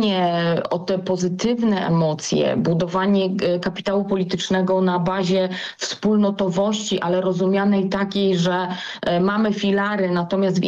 dbanie o te pozytywne emocje, budowanie kapitału politycznego na bazie wspólnotowości, ale rozumianej takiej, że mamy filary, natomiast w